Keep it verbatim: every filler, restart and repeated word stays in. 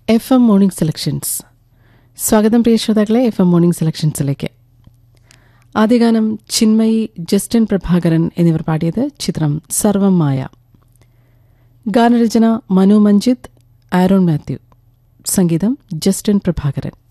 F M morning selections. സ്വാഗതം പ്രിയ ശ്രോതാക്കളെ F M morning സെലക്ഷൻസിലേക്ക്. ആദ്യഗാനം Chinmayi, Justin Prabhakaran എന്നിവർ പാടിയത്. ചിത്രം സർവം മായ. ഗാനരചന മനു മഞ്ജിത്ത്, ആരോൺ മാത്യു. സംഗീതം ജസ്റ്റിൻ പ്രഭാകരൻ.